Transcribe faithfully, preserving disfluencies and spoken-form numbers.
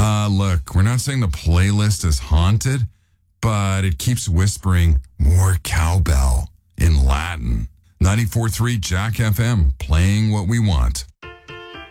Uh, look, we're not saying the playlist is haunted, but it keeps whispering more cowbell in Latin. ninety-four point three Jack F M, playing what we want.